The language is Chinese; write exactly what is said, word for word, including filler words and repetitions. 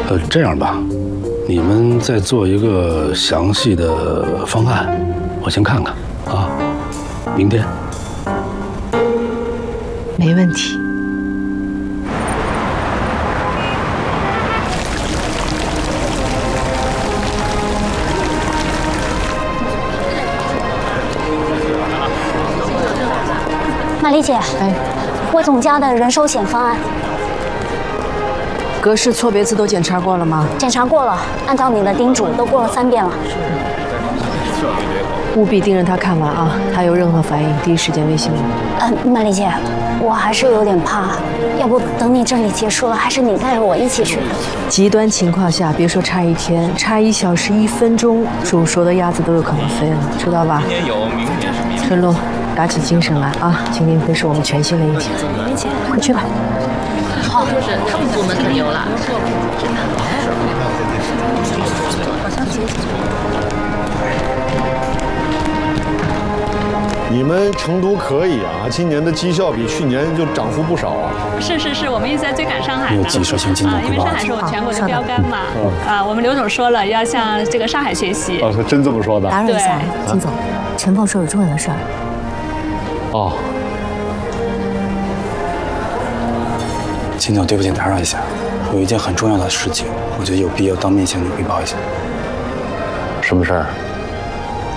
呃，这样吧，你们再做一个详细的方案，我先看看啊。明天。 没问题。 玛丽姐，哎，魏总家的人寿险方案， 格式错别字都检查过了吗？ 检查过了，按照你的叮嘱都过了三遍了。 务必盯着他看完啊！他有任何反应，第一时间微信我。 嗯，玛丽姐，我还是有点怕，要不等你这里结束了，还是你带着我一起去？ 极端情况下，别说差一天，差一小时、一分钟，煮熟的鸭子都有可能飞了，知道吧？ 今年有，明年是明年。 春露，打起精神来啊！今天会是我们全新的一天。快去吧。 好，就是他们部门可牛了。 你们成都可以啊，今年的绩效比去年就涨幅不少啊。 是是是，我们一直在追赶上海的。 有技术性进度因为上海是我们全国的标杆嘛。啊，我们刘总说了，要向这个上海学习。 哦，他真这么说的？ 打扰一下，金总，陈凤说有重要的事儿。 哦。 金总，对不起，打扰一下，有一件很重要的事情，我觉得有必要当面向你汇报一下。 什么事儿？